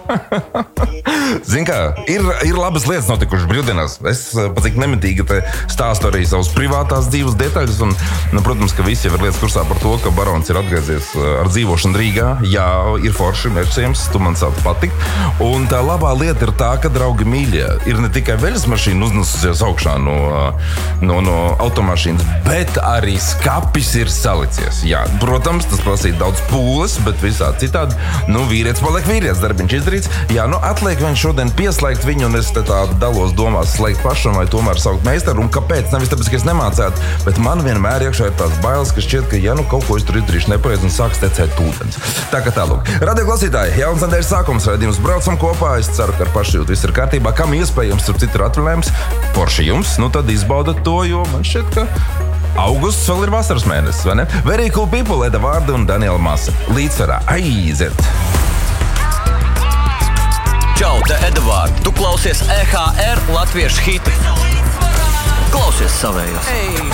Zin kā, ir labas lietas notikušas brīvdienās. Es pat cik nemitīgi te stāstu arī savas privātās dzīves detaļas. Un, protams, ka visi jau ir lietas kursā par to, ka Barons ir atgriezies ar dzīvošanu Rīgā. Jā, ir forši, mērķējums, tu man sāc patikt. Un tā labā lieta ir tā, ka, draugi mīļie, ir ne tikai veļas mašīna uznesusies augšā no automašīnas, bet arī skapis ir salicies. Jā, protams, tas prasīja daudz pūles, bet visā citādi, vīrietis paliek vīrietis, darbiņš izdarīts. Jā, atliek vien šodien pieslēgt viņu, un es te tā dalos domās slēgt pašam vai tomēr saukt meistaru. Un kāpēc? Nevis tāpēc, ka es nemācētu, bet man vienmēr iekšā ir tāds bailes, ka šķiet, ka kaut ko es tur izdarīšu nepareizi un sāks tecēt ūdens. Tā kā tālūk. Radio klausītāji, jauns nedēļas sākums, raidījums braucam kopā. Es ceru, ka ar pašjūtu viss ir kārtībā. Kam iespējams, tur citur atvaļinājums, forši jums, tad izbaudat to, jo man šķiet, ka augusts vēl ir vasaras mēnesis, vai ne? Very cool people, Eda Vārda un Daniela Masa. Līdzsvarā, aiziet! Čau, te Edvards. Tu klausies EHR latviešu hitu. Klausies savējos.